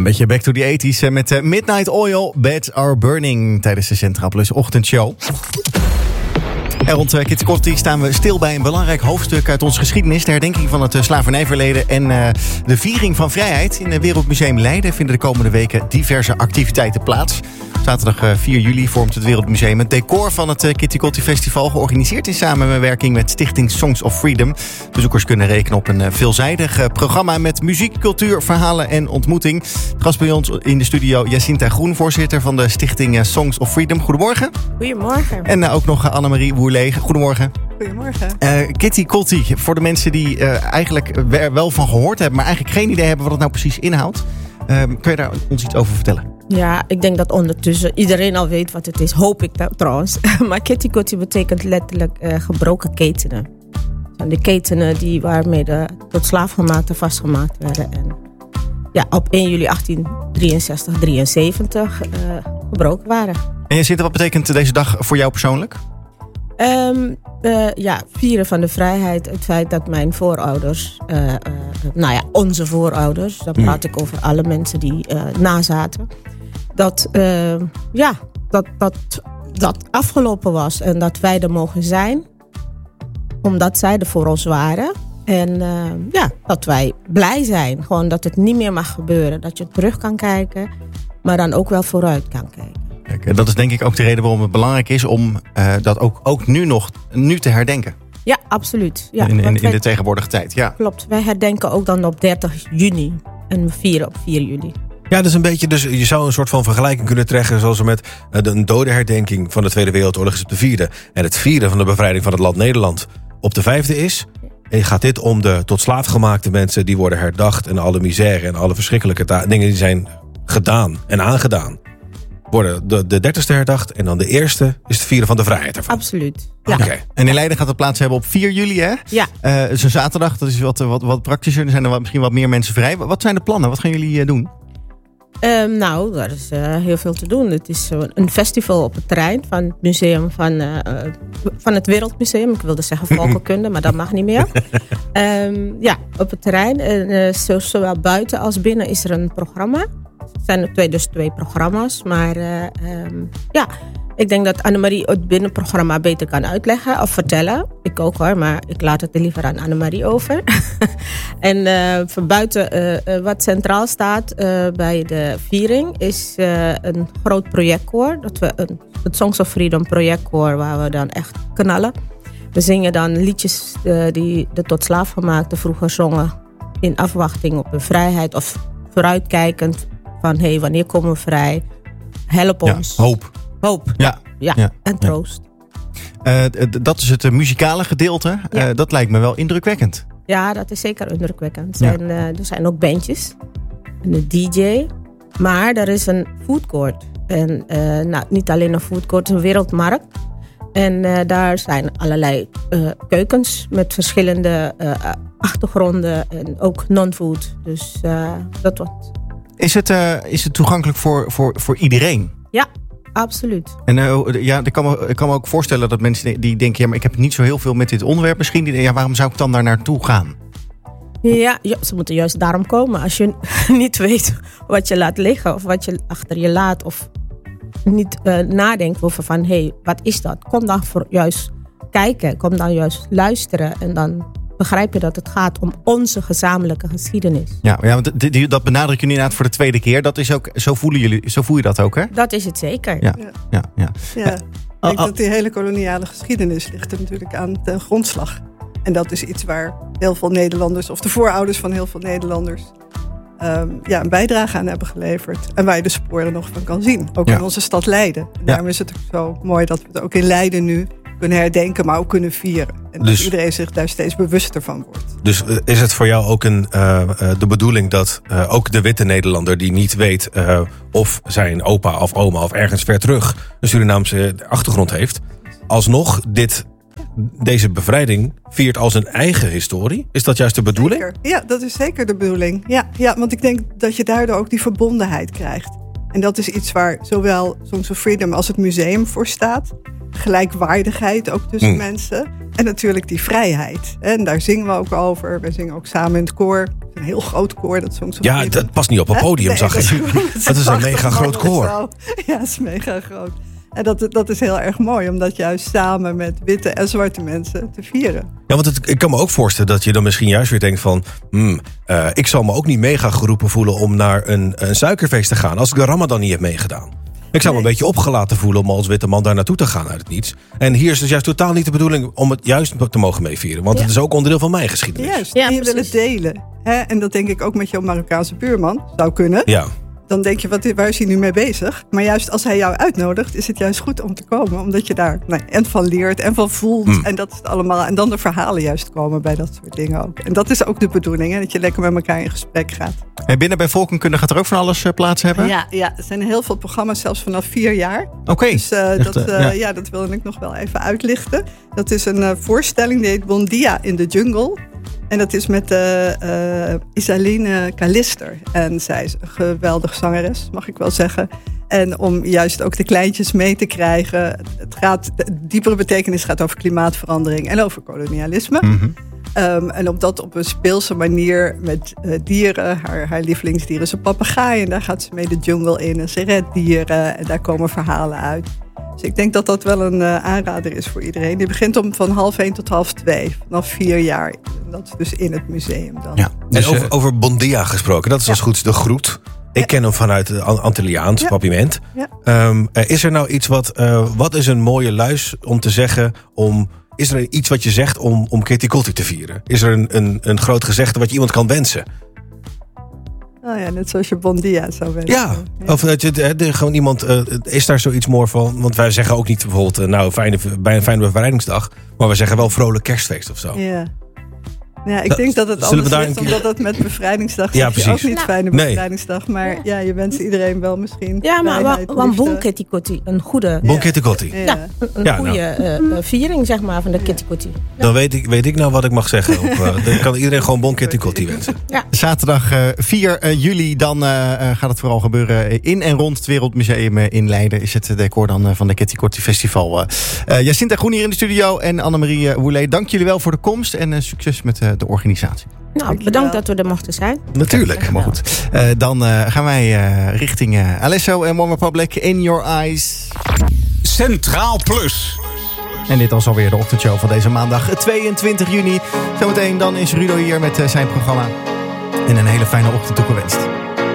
Een beetje back to the 80s met Midnight Oil, Beds Are Burning tijdens de Centraal Plus ochtendshow. En rond Kitty Kotti staan we stil bij een belangrijk hoofdstuk uit onze geschiedenis. De herdenking van het slavernijverleden en de viering van vrijheid. In het Wereldmuseum Leiden vinden de komende weken diverse activiteiten plaats. Zaterdag 4 juli vormt het Wereldmuseum het decor van het Kitty Kotti Festival, georganiseerd in samenwerking met Stichting Songs of Freedom. Bezoekers kunnen rekenen op een veelzijdig programma met muziek, cultuur, verhalen en ontmoeting. Gast bij ons in de studio Jacinta Groen, voorzitter van de Stichting Songs of Freedom. Goedemorgen. Goedemorgen. En ook nog Annemarie Woerlee. Goedemorgen. Goedemorgen. Kitty Kotti, voor de mensen die eigenlijk er wel van gehoord hebben, maar eigenlijk geen idee hebben wat het nou precies inhoudt. Kun je daar ons iets over vertellen? Ja, ik denk dat ondertussen iedereen al weet wat het is. Hoop ik trouwens. Maar Kitty Kotti betekent letterlijk gebroken ketenen. De ketenen waarmee de tot slaafgemaakten vastgemaakt werden. En ja, op 1 juli 1863, gebroken waren. En Jacinta, wat betekent deze dag voor jou persoonlijk? Vieren van de vrijheid. Het feit dat mijn voorouders, onze voorouders, dan praat ik over alle mensen die nazaten, dat afgelopen was en dat wij er mogen zijn, omdat zij er voor ons waren. En dat wij blij zijn, gewoon dat het niet meer mag gebeuren, dat je terug kan kijken, maar dan ook wel vooruit kan kijken. Kijk, dat is denk ik ook de reden waarom het belangrijk is om dat ook nu te herdenken. Ja, absoluut. Ja, in de tegenwoordige tijd, ja. Klopt, wij herdenken ook dan op 30 juni en we vieren op 4 juli. Ja, dat is een beetje, dus je zou een soort van vergelijking kunnen trekken, zoals we met een dodenherdenking van de Tweede Wereldoorlog is op de 4e. En het vieren van de bevrijding van het land Nederland op de 5e is. En gaat dit om de tot slaafgemaakte mensen die worden herdacht en alle misère en alle verschrikkelijke dingen die zijn gedaan en aangedaan. Worden de 30ste herdacht en dan de eerste is het vieren van de vrijheid ervan. Absoluut. Ja. Okay. En in Leiden gaat het plaats hebben op 4 juli, hè? Ja. Het is een zaterdag, dat is wat praktischer. Er zijn er misschien wat meer mensen vrij. Wat zijn de plannen? Wat gaan jullie doen? Er is heel veel te doen. Het is een festival op het terrein van het museum van het Wereldmuseum. Ik wilde zeggen volkenkunde, maar dat mag niet meer. Op het terrein. Zowel buiten als binnen is er een programma. Het zijn dus 2 programma's. Maar ik denk dat Annemarie het binnenprogramma beter kan uitleggen of vertellen. Ik ook hoor, maar ik laat het liever aan Annemarie over. En van buiten wat centraal staat bij de viering is een groot projectkoor. Het Songs of Freedom projectkoor waar we dan echt knallen. We zingen dan liedjes die de tot slaafgemaakten vroeger zongen in afwachting op hun vrijheid of vooruitkijkend van wanneer komen we vrij? Help ons. Hoop. Ja. En troost. Dat is het muzikale gedeelte. Ja. Dat lijkt me wel indrukwekkend. Ja, dat is zeker indrukwekkend. Er zijn ook bandjes. En een DJ. Maar er is een foodcourt. En niet alleen een foodcourt, een wereldmarkt. En daar zijn allerlei keukens met verschillende achtergronden. En ook non-food. Dus dat wordt... Is het toegankelijk voor iedereen? Ja, absoluut. En ik kan me ook voorstellen dat mensen die denken, maar ik heb niet zo heel veel met dit onderwerp misschien. Waarom zou ik dan daar naartoe gaan? Ja, ze moeten juist daarom komen. Als je niet weet wat je laat liggen of wat je achter je laat of niet nadenkt over van wat is dat? Kom dan juist kijken, kom dan juist luisteren en dan begrijp je dat het gaat om onze gezamenlijke geschiedenis. Ja, want dat benadruk je inderdaad voor de tweede keer. Dat is ook, zo voel je dat ook, hè? Dat is het zeker. Ja. Ik denk dat die hele koloniale geschiedenis ligt er natuurlijk aan ten grondslag. En dat is iets waar heel veel Nederlanders, of de voorouders van heel veel Nederlanders, een bijdrage aan hebben geleverd. En waar je de sporen nog van kan zien. Ook in onze stad Leiden. En daarom is het ook zo mooi dat we het ook in Leiden nu kunnen herdenken, maar ook kunnen vieren. En dat iedereen zich daar steeds bewuster van wordt. Dus is het voor jou ook de bedoeling dat ook de witte Nederlander die niet weet of zijn opa of oma of ergens ver terug een Surinaamse achtergrond heeft, alsnog deze bevrijding viert als een eigen historie? Is dat juist de bedoeling? Zeker. Ja, dat is zeker de bedoeling. Ja, want ik denk dat je daardoor ook die verbondenheid krijgt. En dat is iets waar zowel Songs of Freedom als het museum voor staat. Gelijkwaardigheid ook tussen mensen. En natuurlijk die vrijheid. En daar zingen we ook over. We zingen ook samen in het koor. Een heel groot koor, dat Songs of Freedom. Ja, dat past niet op een podium, zag ik. Dat is een mega groot koor. Ja, het is mega groot. En dat is heel erg mooi, om dat juist samen met witte en zwarte mensen te vieren. Ja, want ik kan me ook voorstellen dat je dan misschien juist weer denkt van... ik zal me ook niet mega geroepen voelen om naar een suikerfeest te gaan... als ik de Ramadan niet heb meegedaan. Ik zou me een beetje opgelaten voelen om als witte man daar naartoe te gaan uit het niets. En hier is dus juist totaal niet de bedoeling om het juist te mogen meevieren. Want het is ook onderdeel van mijn geschiedenis. Juist, en je wil het delen. Hè? En dat denk ik ook met jouw Marokkaanse buurman zou kunnen. Ja. Dan denk je, waar is hij nu mee bezig? Maar juist als hij jou uitnodigt, is het juist goed om te komen. Omdat je daar en van leert en van voelt. En dat is het allemaal. En dan de verhalen juist komen bij dat soort dingen ook. En dat is ook de bedoeling, hè? Dat je lekker met elkaar in gesprek gaat. En binnen bij Volkenkunde gaat er ook van alles plaats hebben? Ja, er zijn heel veel programma's, zelfs vanaf 4 jaar. Oké. Dus dat wilde ik nog wel even uitlichten. Dat is een voorstelling, die heet Bondia in the Jungle. En dat is met Isaline Kalister. En zij is een geweldige zangeres, mag ik wel zeggen. En om juist ook de kleintjes mee te krijgen. De diepere betekenis gaat over klimaatverandering en over kolonialisme. Mm-hmm. En om dat op een speelse manier met dieren. Haar lievelingsdier is een papegaai. En daar gaat ze mee de jungle in. En ze redt dieren. En daar komen verhalen uit. Dus ik denk dat dat wel een aanrader is voor iedereen. Die begint van 1:30 tot 2:30. Vanaf 4 jaar. En dat is dus in het museum dan. Ja. Dus, en over Bondia gesproken. Dat is als goed de groet. Ik ken hem vanuit het Antilliaans, papiment. Ja. Is er nou iets wat is een mooie luis om te zeggen... Is er iets wat je zegt om Kitty Kotti te vieren? Is er een groot gezegde wat je iemand kan wensen? Oh ja, net zoals je Bondia zou wensen. Ja, of dat je gewoon iemand... is daar zoiets mooi van? Want wij zeggen ook niet bijvoorbeeld... bij een fijne bevrijdingsdag... maar we zeggen wel vrolijk kerstfeest of zo. Ja, ik denk dat het anders is, omdat het met bevrijdingsdag is ook niet fijne bevrijdingsdag. Maar je wenst iedereen wel misschien. Ja, maar Bon Kitty Kotti, een goede... Bon Kitty Kotti. Ja, een goede viering, zeg maar, van de Kitty Kotti. Ja. Dan weet ik nou wat ik mag zeggen. Dan kan iedereen gewoon Bon Kitty Kotti wensen. Ja. Zaterdag 4 juli, dan gaat het vooral gebeuren in en rond het Wereldmuseum in Leiden. Is het decor dan van de Kitty Kotti Festival. Jacinta Groen hier in de studio en Annemarie Woulet. Dank jullie wel voor de komst en succes met de organisatie. Nou, bedankt dat we er mochten zijn. Natuurlijk, maar goed. Dan gaan wij richting Alesso en One Republic, In Your Eyes. Centraal Plus. En dit was alweer de ochtendshow van deze maandag 22 juni. Zometeen dan is Rudo hier met zijn programma. En een hele fijne ochtend toegewenst.